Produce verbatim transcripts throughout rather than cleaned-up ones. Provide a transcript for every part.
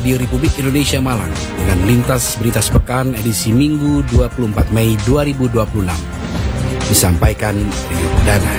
Radio Republik Indonesia Malang dengan Lintas Berita Sepekan edisi Minggu dua puluh empat Mei dua ribu dua puluh enam. Disampaikan Rio Perdana.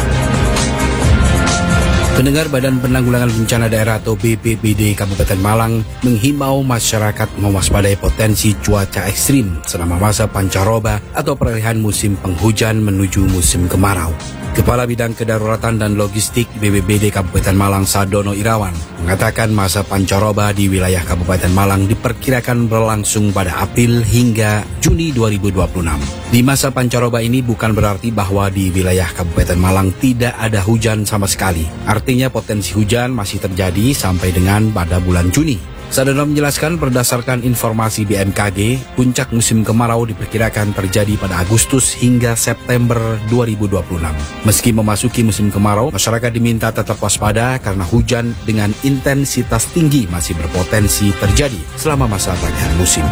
Pendengar Badan Penanggulangan Bencana Daerah atau B P B D Kabupaten Malang menghimbau masyarakat mewaspadai potensi cuaca ekstrim selama masa pancaroba atau peralihan musim penghujan menuju musim kemarau. Kepala Bidang Kedaruratan dan Logistik B P B D Kabupaten Malang Sadono Irawan mengatakan masa pancaroba di wilayah Kabupaten Malang diperkirakan berlangsung pada April hingga Juni dua ribu dua puluh enam. Di masa pancaroba ini bukan berarti bahwa di wilayah Kabupaten Malang tidak ada hujan sama sekali. Artinya potensi hujan masih terjadi sampai dengan pada bulan Juni. Sadono menjelaskan berdasarkan informasi B M K G, puncak musim kemarau diperkirakan terjadi pada Agustus hingga September dua ribu dua puluh enam. Meski memasuki musim kemarau, masyarakat diminta tetap waspada karena hujan dengan intensitas tinggi masih berpotensi terjadi selama masa peralihan musim.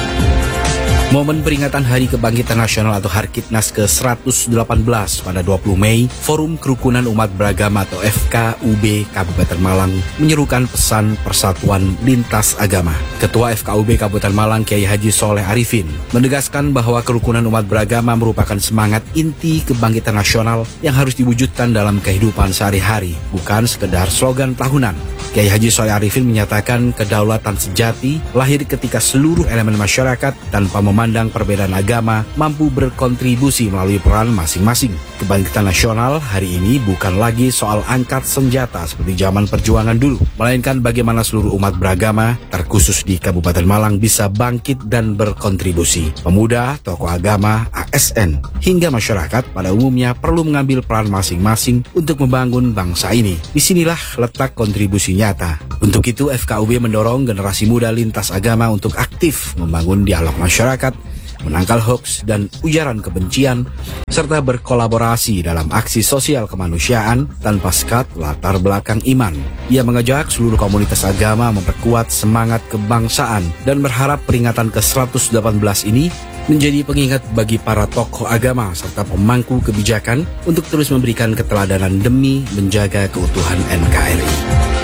Momen peringatan Hari Kebangkitan Nasional atau Harkitnas ke seratus delapan belas pada dua puluh Mei, Forum Kerukunan Umat Beragama atau F K U B Kabupaten Malang menyerukan pesan persatuan lintas agama. Ketua F K U B Kabupaten Malang Kiai Haji Soleh Arifin menegaskan bahwa kerukunan umat beragama merupakan semangat inti kebangkitan nasional yang harus diwujudkan dalam kehidupan sehari-hari, bukan sekedar slogan tahunan. Kiai Haji Soleh Arifin menyatakan kedaulatan sejati lahir ketika seluruh elemen masyarakat tanpa memandang perbedaan agama mampu berkontribusi melalui peran masing-masing. Kebangkitan nasional hari ini bukan lagi soal angkat senjata seperti zaman perjuangan dulu, melainkan bagaimana seluruh umat beragama, terkhusus di Kabupaten Malang, bisa bangkit dan berkontribusi. Pemuda, tokoh agama, A S N, hingga masyarakat pada umumnya perlu mengambil peran masing-masing untuk membangun bangsa ini. Disinilah letak kontribusi nyata. Untuk itu F K U B mendorong generasi muda lintas agama untuk aktif membangun dialog masyarakat, menangkal hoaks dan ujaran kebencian, serta berkolaborasi dalam aksi sosial kemanusiaan tanpa sekat latar belakang iman. Ia mengajak seluruh komunitas agama memperkuat semangat kebangsaan dan berharap peringatan ke seratus delapan belas ini menjadi pengingat bagi para tokoh agama serta pemangku kebijakan untuk terus memberikan keteladanan demi menjaga keutuhan N K R I.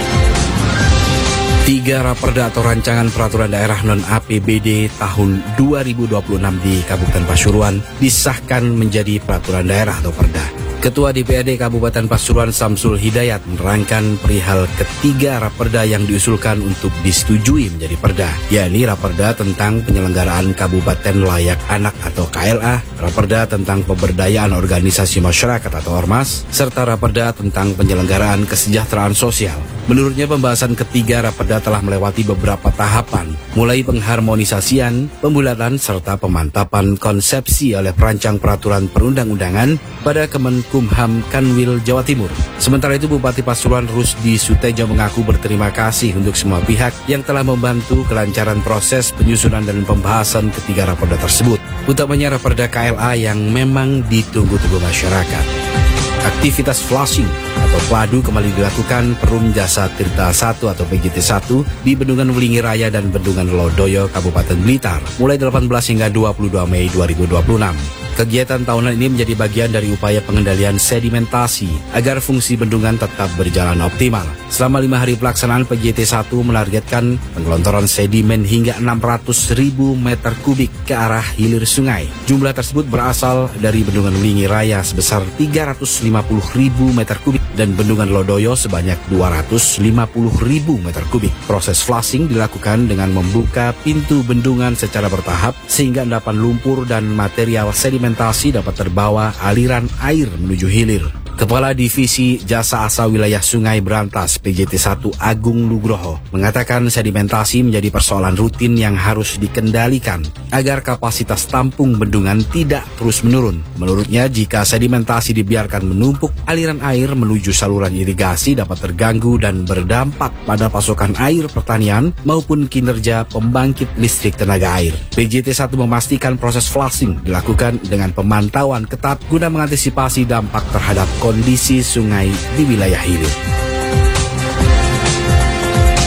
Tiga raperda atau rancangan peraturan daerah non-A P B D tahun dua ribu dua puluh enam di Kabupaten Pasuruan disahkan menjadi peraturan daerah atau perda. Ketua D P R D Kabupaten Pasuruan Samsul Hidayat menerangkan perihal ketiga raperda yang diusulkan untuk disetujui menjadi perda, yakni raperda tentang penyelenggaraan Kabupaten Layak Anak atau K L A, raperda tentang pemberdayaan organisasi masyarakat atau Ormas, serta raperda tentang penyelenggaraan kesejahteraan sosial. Menurutnya pembahasan ketiga raperda telah melewati beberapa tahapan, mulai pengharmonisasian, pembulatan, serta pemantapan konsepsi oleh perancang peraturan perundang-undangan pada Kemenkumham Kanwil Jawa Timur. Sementara itu Bupati Pasuruan Rusdi Sutejo mengaku berterima kasih untuk semua pihak yang telah membantu kelancaran proses penyusunan dan pembahasan ketiga raperda tersebut, utamanya raperda K L A yang memang ditunggu-tunggu masyarakat. Aktivitas flushing atau peladu kembali dilakukan Perum Jasa Tirta satu atau P J T satu di Bendungan Wulingi Raya dan Bendungan Lodoyo, Kabupaten Blitar, mulai delapan belas hingga dua puluh dua Mei dua ribu dua puluh enam. Kegiatan tahunan ini menjadi bagian dari upaya pengendalian sedimentasi agar fungsi bendungan tetap berjalan optimal. Selama lima hari pelaksanaan, P J T satu menargetkan penggelontoran sedimen hingga enam ratus ribu meter kubik ke arah hilir sungai. Jumlah tersebut berasal dari Bendungan Wulingi Raya sebesar tiga ratus lima puluh ribu meter kubik dan Bendungan Lodoyo sebanyak dua ratus lima puluh ribu meter kubik. Proses flushing dilakukan dengan membuka pintu bendungan secara bertahap sehingga endapan lumpur dan material sedimentasi dapat terbawa aliran air menuju hilir. Kepala Divisi Jasa Asa Wilayah Sungai Berantas P J T satu Agung Nugroho mengatakan sedimentasi menjadi persoalan rutin yang harus dikendalikan agar kapasitas tampung bendungan tidak terus menurun. Menurutnya, jika sedimentasi dibiarkan menumpuk, aliran air menuju saluran irigasi dapat terganggu dan berdampak pada pasokan air pertanian maupun kinerja pembangkit listrik tenaga air. P J T satu memastikan proses flushing dilakukan dengan pemantauan ketat guna mengantisipasi dampak terhadap kondisi sungai di wilayah hilir.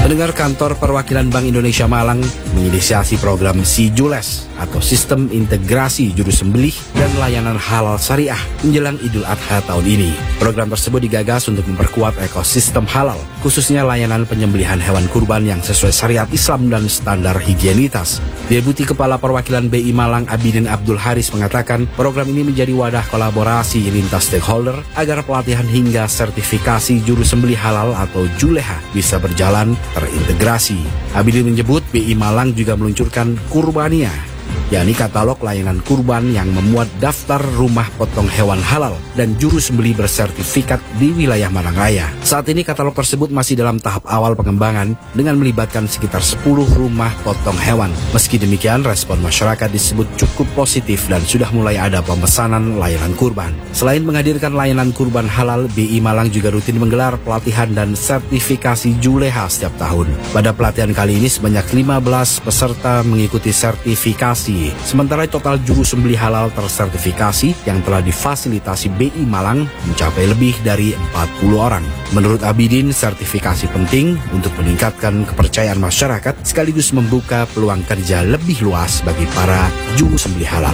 Pendengar, Kantor Perwakilan Bank Indonesia Malang menginisiasi program SIJULES atau Sistem Integrasi Juru Sembelih dan Layanan Halal Syariah menjelang Idul Adha tahun ini. Program tersebut digagas untuk memperkuat ekosistem halal, khususnya layanan penyembelihan hewan kurban yang sesuai syariat Islam dan standar higienitas. Deputi Kepala Perwakilan B I Malang Abidin Abdul Haris mengatakan program ini menjadi wadah kolaborasi lintas stakeholder agar pelatihan hingga sertifikasi juru sembelih halal atau JULEHA bisa berjalan terintegrasi. Abidin menyebut B I Malang juga meluncurkan Kurbania, yakni katalog layanan kurban yang memuat daftar rumah potong hewan halal dan juru sembelih bersertifikat di wilayah Malang Raya. Saat ini katalog tersebut masih dalam tahap awal pengembangan dengan melibatkan sekitar sepuluh rumah potong hewan. Meski demikian, respon masyarakat disebut cukup positif dan sudah mulai ada pemesanan layanan kurban. Selain menghadirkan layanan kurban halal, B I Malang juga rutin menggelar pelatihan dan sertifikasi JULEHA setiap tahun. Pada pelatihan kali ini sebanyak lima belas peserta mengikuti sertifikasi. Sementara total juru sembelih halal tersertifikasi yang telah difasilitasi B I Malang mencapai lebih dari empat puluh orang. Menurut Abidin, sertifikasi penting untuk meningkatkan kepercayaan masyarakat sekaligus membuka peluang kerja lebih luas bagi para juru sembelih halal.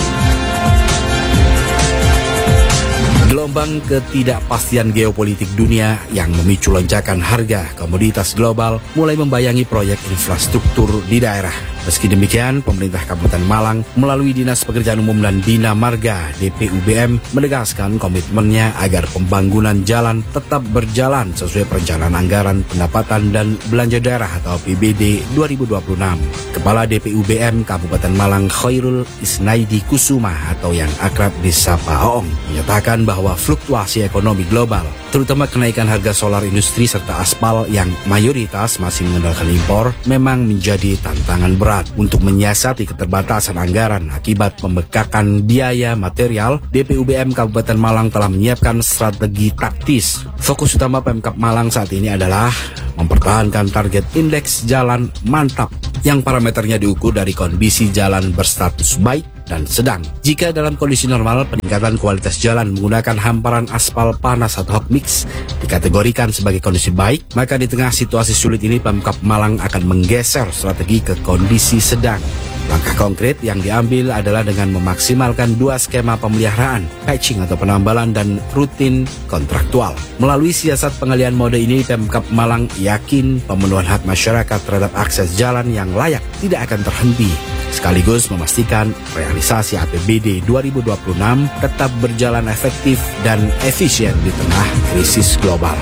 Gelombang ketidakpastian geopolitik dunia yang memicu lonjakan harga komoditas global mulai membayangi proyek infrastruktur di daerah. Meski demikian, pemerintah Kabupaten Malang melalui Dinas Pekerjaan Umum dan Bina Marga D P U B M menegaskan komitmennya agar pembangunan jalan tetap berjalan sesuai perencanaan anggaran pendapatan dan belanja daerah atau A P B D dua ribu dua puluh enam. Kepala D P U B M Kabupaten Malang Khairul Isnaidi Kusuma atau yang akrab disapa Oong menyatakan bahwa fluktuasi ekonomi global, terutama kenaikan harga solar industri serta aspal yang mayoritas masih mengandalkan impor, memang menjadi tantangan berat. Untuk menyiasati keterbatasan anggaran akibat pembekakan biaya material, D P U B M Kabupaten Malang telah menyiapkan strategi taktis. Fokus utama Pemkab Malang saat ini adalah mempertahankan target indeks jalan mantap yang parameternya diukur dari kondisi jalan berstatus baik dan sedang. Jika dalam kondisi normal, peningkatan kualitas jalan menggunakan hamparan aspal panas atau hot mix dikategorikan sebagai kondisi baik, maka di tengah situasi sulit ini Pemkab Malang akan menggeser strategi ke kondisi sedang. Langkah konkret yang diambil adalah dengan memaksimalkan dua skema pemeliharaan, patching atau penambalan dan rutin kontraktual. Melalui siasat pengalihan mode ini, Pemkab Malang yakin pemenuhan hak masyarakat terhadap akses jalan yang layak tidak akan terhenti, sekaligus memastikan realisasi A P B D dua ribu dua puluh enam tetap berjalan efektif dan efisien di tengah krisis global.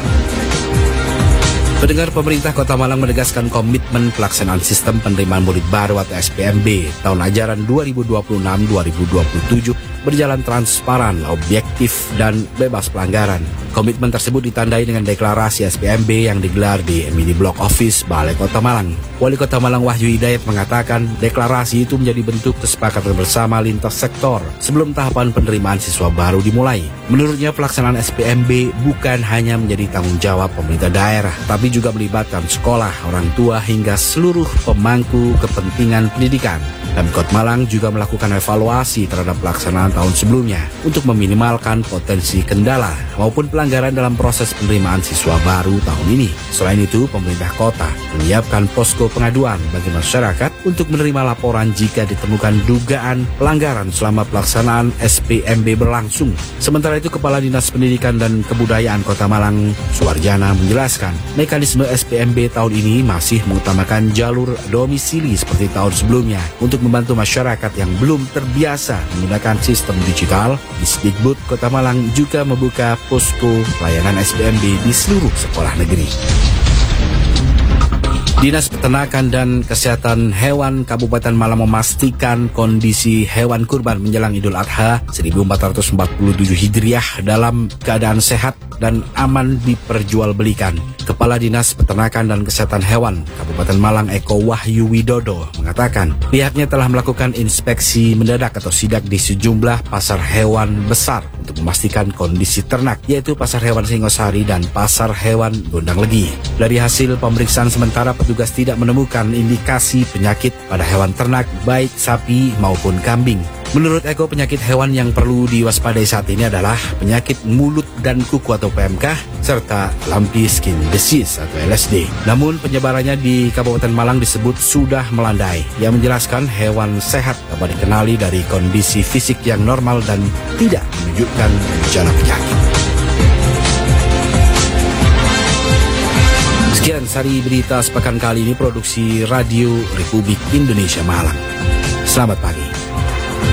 Pendengar, pemerintah Kota Malang menegaskan komitmen pelaksanaan sistem penerimaan murid baru atau S P M B tahun ajaran dua ribu dua puluh enam dua ribu dua puluh tujuh berjalan transparan, objektif, dan bebas pelanggaran. Komitmen tersebut ditandai dengan deklarasi S P M B yang digelar di Mini Block Office Balai Kota Malang. Wali Kota Malang Wahyu Hidayat mengatakan deklarasi itu menjadi bentuk kesepakatan bersama lintas sektor sebelum tahapan penerimaan siswa baru dimulai. Menurutnya, pelaksanaan S P M B bukan hanya menjadi tanggung jawab pemerintah daerah, tapi juga melibatkan sekolah, orang tua, hingga seluruh pemangku kepentingan pendidikan. Pemkot Malang juga melakukan evaluasi terhadap pelaksanaan tahun sebelumnya untuk meminimalkan potensi kendala maupun pelanggaran dalam proses penerimaan siswa baru tahun ini. Selain itu, pemerintah kota menyiapkan posko pengaduan bagi masyarakat untuk menerima laporan jika ditemukan dugaan pelanggaran selama pelaksanaan S P M B berlangsung. Sementara itu, Kepala Dinas Pendidikan dan Kebudayaan Kota Malang, Suwarjana, menjelaskan mekanisme S P M B tahun ini masih mengutamakan jalur domisili seperti tahun sebelumnya untuk membantu masyarakat yang belum terbiasa menggunakan sistem digital. Disdikbud Kota Malang juga membuka posko pelayanan S P M B di seluruh sekolah negeri. Dinas Peternakan dan Kesehatan Hewan Kabupaten Malang memastikan kondisi hewan kurban menjelang Idul Adha seribu empat ratus empat puluh tujuh Hijriah dalam keadaan sehat dan aman diperjualbelikan. Kepala Dinas Peternakan dan Kesehatan Hewan Kabupaten Malang Eko Wahyu Widodo mengatakan pihaknya telah melakukan inspeksi mendadak atau sidak di sejumlah pasar hewan besar untuk memastikan kondisi ternak, yaitu Pasar Hewan Singosari dan Pasar Hewan Gondang Legi. Dari hasil pemeriksaan sementara, petugas tidak menemukan indikasi penyakit pada hewan ternak baik sapi maupun kambing. Menurut Eko, penyakit hewan yang perlu diwaspadai saat ini adalah penyakit mulut dan kuku atau P M K, serta lumpy skin disease atau L S D. Namun penyebarannya di Kabupaten Malang disebut sudah melandai. Ia menjelaskan hewan sehat dapat dikenali dari kondisi fisik yang normal dan tidak menunjukkan gejala penyakit. Sekian sari berita sepekan kali ini, produksi Radio Republik Indonesia Malang. Selamat pagi.